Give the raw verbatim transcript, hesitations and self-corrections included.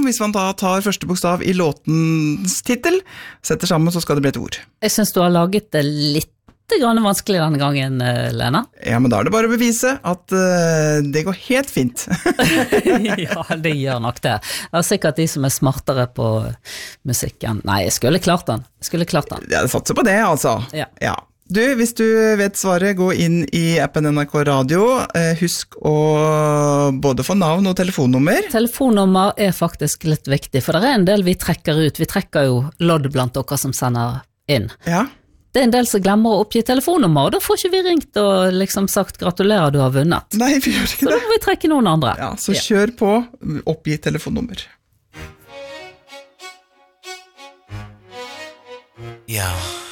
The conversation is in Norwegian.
hvis man da tar første bokstav i låtens titel, setter sammen, så skal det bli et ord. Jeg synes du har laget det litt grann vanskelig denne gangen, Lena. Ja, men da er det bare å bevise at uh, det går helt fint. Ja, det gjør nok det. Det er sikkert de som er smartere på musikken. Nei, jeg skulle klart den. Jeg skulle klart den. Jeg satser på det, altså. Ja. Ja. Du, hvis du vet svaret, gå inn i appen N R K Radio. Husk å både få navn og telefonnummer. Telefonnummer er faktisk litt viktig, for det er en del vi trekker ut. Vi trekker jo lodd blant dere som sender inn. Ja. Det er en del som glemmer å oppgi telefonnummer, og da får ikke vi ringt og liksom sagt gratulerer, du har vunnet. Nei, vi gjør ikke så det. Så da må vi trekke noen andre. Ja, så kjør på, oppgi telefonnummer. Ja.